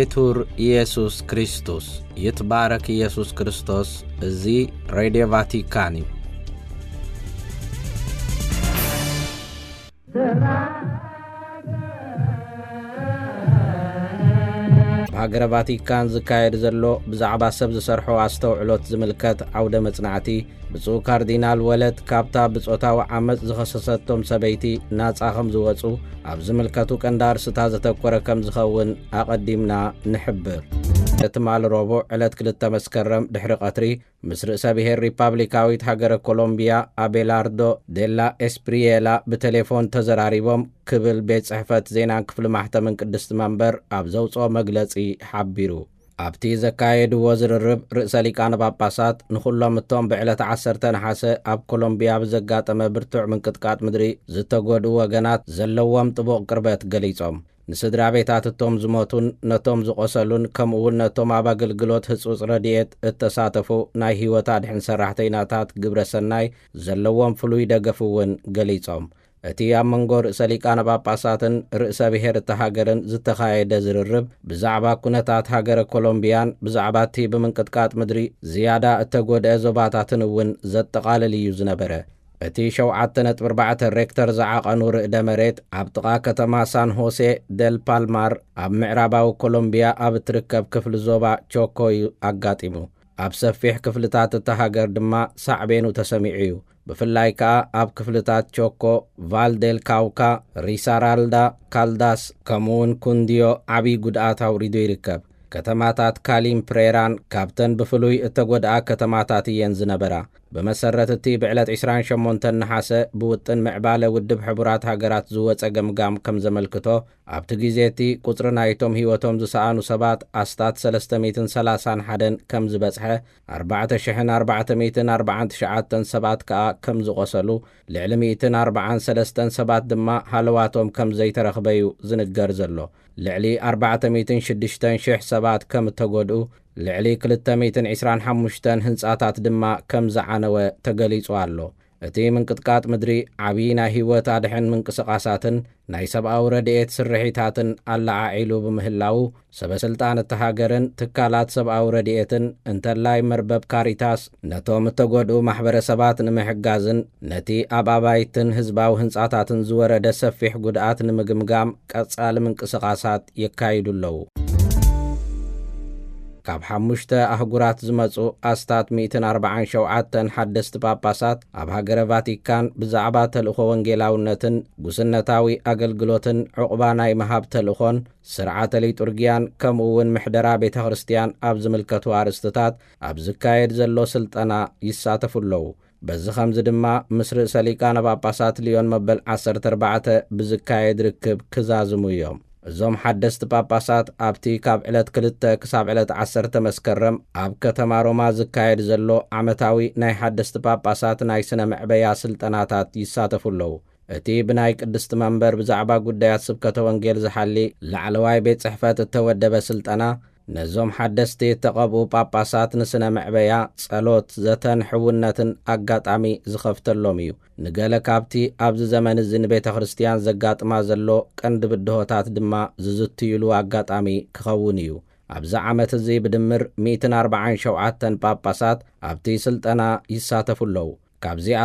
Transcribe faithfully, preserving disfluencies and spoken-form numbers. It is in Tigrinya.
ላውዴቱር ኢየሱስ ክርስቶስ ይትባረክ ኢየሱስ ክርስቶስ እዚ ሬዲዮ ቫቲካን እዩ። ሃገረ ቫቲካን ዝካየድ ዘሎ ብዛዕባ ሰብ ዝሰርሖ አስተውዕሎት ዝምልከት ዓውደ መጽናዕቲ ብፁዕ ካርዲናል ወለት ካብታ ብጾታዊ ዓመፅ ዝኸሰሰቶም ሰበይቲ ናጻ ከም ዝወፁ ኣብ ዝምልከቱ ቀንዳርስታ ዘተኮረ ከም ዝኸውን ኣቐዲምና ንሕብር። እትማል ረቡዕ ዕለት ክልተ መስከረም ድሕሪ ቀትሪ ምስ ርእሰ ብሔር ሪፓብሊካዊት ሃገረ ኮሎምቢያ አቤላርዶ ዴላ ኤስፕሪየላ ብቴሌፎን ተዘራሪቦም ክብል ቤት ጽሕፈት ዜናን ክፍሊ ማሕተምን ቅድስቲ መንበር ኣብ ዘውፅኦ መግለጺ ሓቢሩ። ኣብቲ ዘካየድዎ ዝርርብ ርእሰ ሊቃነ ጳጳሳት ንኹሎም እቶም ብዕለት ዓሰርተ ነሓሰ ኣብ ኮሎምቢያ ብዘጋጠመ ብርቱዕ ምንቅጥቃጥ ምድሪ ዝተጎድኡ ወገናት ዘለዎም ጥቡቕ ቅርበት ገሊጾም ንስድራ ቤታት እቶም ዝሞቱን ነቶም ዝቆሰሉን ከምኡውን ነቶም ኣብ ኣገልግሎት ህጹጽ ረድኤት እተሳተፉ ናይ ህይወት ኣድሕን ሰራሕተኛታት ግብረ ሰናይ ዘለዎም ፍሉይ ደገፍ እውን ገሊጾም። እቲ ኣብ መንጎ ርእሰ ሊቃነ ጳጳሳትን ርእሰ ብሔር እታ ሃገርን ዝተኻየደ ዝርርብ ብዛዕባ ኩነታት ሃገረ ኮሎምቢያን ብዛዕባ እቲ ብምንቅጥቃጥ ምድሪ ዝያዳ እተጎድአ ዞባታትን እውን ዘጠቓልል እዩ ዝነበረ። እቲ ሸውዓተ ነጥቢ ኣርባዕተ ሬክተር ዝዓቐኑ ርዕደ መሬት ኣብ ጥቓ ከተማ ሳን ሆሴ ደል ፓልማር ኣብ ምዕራባዊ ኮሎምቢያ ኣብ እትርከብ ክፍሊ ዞባ ቾኮ ኣጋጢሙ። ኣብ ሰፊሕ ክፍልታት እታ ሃገር ድማ ሳዕቤኑ ተሰሚዑ እዩ። ብፍላይ ከዓ ኣብ ክፍልታት ቾኮ፣ ቫልዴል ካውካ፣ ሪሳራልዳ፣ ካልዳስ ከምኡውን ኩንዲዮ ዓብዪ ጉድኣት ኣውሪዱ ይርከብ። ከተማታት ካሊም ፕሬራን ካብተን ብፍሉይ እተጎድኣ ከተማታት እየን ዝነበራ። በመሰረት እቲ ብዕለት عشرين وثمانية ነሓሰ ብውጥን ምዕባለ ውድብ ሕቡራት ሃገራት ዝወፀ ገምጋም ከም ዘመልክቶ ኣብቲ ግዜ እቲ ቁፅሪ ናይቶም ህይወቶም ዝሰኣኑ ሰባት ኣስታት ሰለስተ ሚእቲ ሰላሳን ሓደ ከም ዝበፅሐ ኣርባዕተ ሽሕ ኣርባዕተ ሚእቲ ኣርባዓን ትሽዓተን ሰባት ከዓ ከም ዝቆሰሉ ልዕሊ ሚእቲ ኣርባዓን ሰለስተን ሰባት ድማ ሃለዋቶም ከም ዘይተረኽበዩ ዝንገር ዘሎ ልዕሊ ኣርባዕተ ሚእቲ ሽዱሽተ ሽሕ ሰባት ከም ተጎድኡ ልዕሊ ክልተ ሚእቲ ዒስራን ሓሙሽተን ህንጻታት ድማ ከም ዝዓነወ ተገሊጹ ኣሎ። እቲ ምንቅጥቃጥ ምድሪ ዓብዪ ናይ ህይወት ኣድሕን ምንቅስቓሳትን ናይ ሰብኣዊ ረድኤት ስርሒታትን ኣላዓዒሉ ብምህላው ሰበስልጣን እቲ ሃገርን ትካላት ሰብኣዊ ረድኤትን እንተላይ መርበብ ካሪታስ ነቶም እተጎድኡ ማሕበረሰባት ንምሕጋዝን ነቲ ኣብ ኣባይትን ህዝባዊ ህንጻታትን ዝወረደ ሰፊሕ ጉድኣት ንምግምጋም ቀጻሊ ምንቅስቓሳት የካይዱ ኣለዉ። ካብ ሓሙሽተ ኣህጉራት ዝመፁ ኣስታት ሚእቲ ኣርባዓን ሸውዓተን ሓደስቲ ጳጳሳት ኣብ ሃገረ ቫቲካን ብዛዕባ ተልእኾ ወንጌላውነትን ጉስነታዊ ኣገልግሎትን ዕቑባ ናይ መሃብ ተልእኾን ስርዓተ ሊጡርግያን ከምኡውን ምሕደራ ቤተ ክርስቲያን ኣብ ዝምልከቱ ኣርእስትታት ኣብ ዝካየድ ዘሎ ስልጠና ይሳተፉ ኣለዉ። በዚ ከምዚ ድማ ምስ ርእሰ ሊቃነ ጳጳሳት ሊዮን መበል ዓሰርተ ኣርባዕተ ብዝካየድ ርክብ ክዛዝሙ እዮም። እዞም ሓደስቲ ጳጳሳት ኣብቲ ካብ ዕለት ክልተ ክሳብ ዕለት ዓሰርተ መስከረም ኣብ ከተማ ሮማ ዝካየድ ዘሎ ዓመታዊ ናይ ሓደስቲ ጳጳሳት ናይ ስነ ምዕበያ ስልጠናታት ይሳተፉ ኣለዉ። እቲ ብናይ ቅድስቲ መንበር ብዛዕባ ጉዳያት ስብከተ ወንጌል ዝሓሊ ላዕለዋይ ቤት ጽሕፈት እተወደበ ስልጠና ነዞም ሓደስቲ ተቐብኡ ጳጳሳት ንስነ ምዕበያ ጸሎት ዘተን ሕውነትን ኣጋጣሚ ዝኸፍተሎም እዩ። ንገለ ካብቲ ኣብዚ ዘመን እዚ ንቤተ ክርስቲያን ዘጋጥማ ዘሎ ቀንዲ ብድሆታት ድማ ዝዝትይሉ ኣጋጣሚ ክኸውን እዩ። ኣብዚ ዓመት እዚ ብድምር ሚእቲ ኣርባዓን ሸውዓተን ጳጳሳት ኣብቲ ስልጠና ይሳተፉ ኣለዉ። ካብዚ